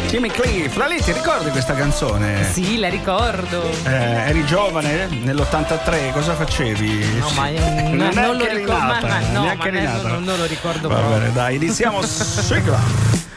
Jimmy Cliff. La lì, ti ricordi questa canzone? Sì, la ricordo. Eri giovane nell'83, cosa facevi? No, ma non lo ricordo. Neanche rinata. Non lo ricordo Va proprio. bene, dai, iniziamo sigla.